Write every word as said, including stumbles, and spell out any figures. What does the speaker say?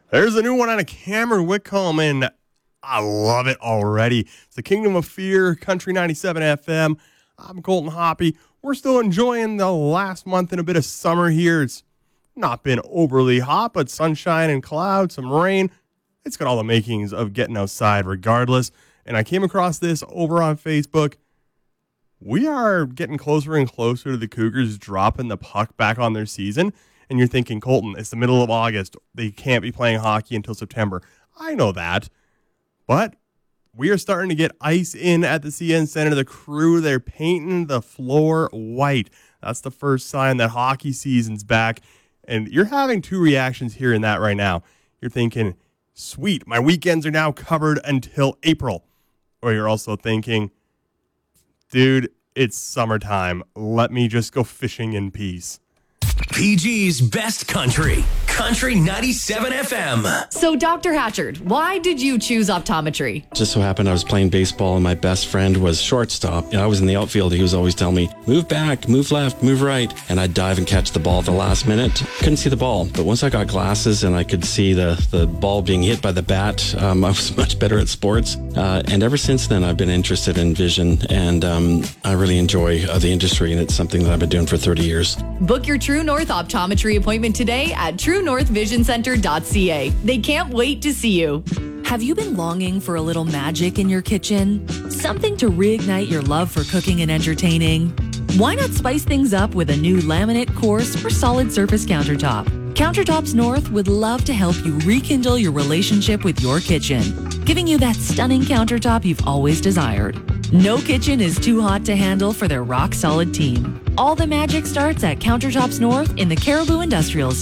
There's a new one out of Cameron Whitcomb, and I love it already. It's the Kingdom of Fear, Country ninety-seven F M. I'm Colton Hoppy. We're still enjoying the last month and a bit of summer here. It's not been overly hot, but sunshine and clouds, some rain. It's got all the makings of getting outside regardless. And I came across this over on Facebook. We are getting closer and closer to the Cougars dropping the puck back on their season. And you're thinking, Colton, it's the middle of August. They can't be playing hockey until September. I know that. But we are starting to get ice in at the C N Center. The crew, they're painting the floor white. That's the first sign that hockey season's back. And you're having two reactions here in that right now. You're thinking, sweet, my weekends are now covered until April. Or you're also thinking, dude, it's summertime. Let me just go fishing in peace. P G's Best Country, Country ninety-seven F M. So, Doctor Hatchard, why did you choose optometry? Just so happened I was playing baseball and my best friend was shortstop. You know, I was in the outfield. He was always telling me, move back, move left, move right. And I'd dive and catch the ball at the last minute. Couldn't see the ball. But once I got glasses and I could see the, the ball being hit by the bat, um, I was much better at sports. Uh, and ever since then, I've been interested in vision. And um, I really enjoy uh, the industry. And it's something that I've been doing for thirty years. Book your True North optometry appointment today at true north vision center dot c a. They can't wait to see you. Have you been longing for a little magic in your kitchen? Something to reignite your love for cooking and entertaining? Why not spice things up with a new laminate, coarse, or solid surface countertop? Countertops North would love to help you rekindle your relationship with your kitchen, giving you that stunning countertop you've always desired. No kitchen is too hot to handle for their rock-solid team. All the magic starts at Countertops North in the Caribou Industrial